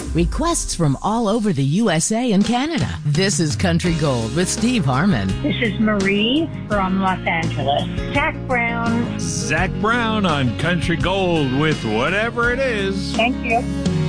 Requests from all over the USA and Canada. This is Country Gold with Steve Harmon. This is Marie from Los Angeles. Zach Brown. Zach Brown on Country Gold with Whatever It Is. Thank you.